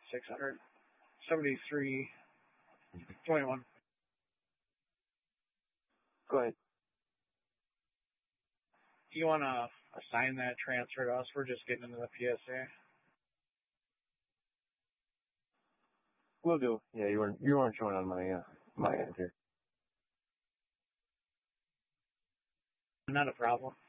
$673.21. Go ahead. You want to assign that transfer to us? We're just getting into the PSA. Will do. Yeah, you weren't showing on my end here. Not a problem.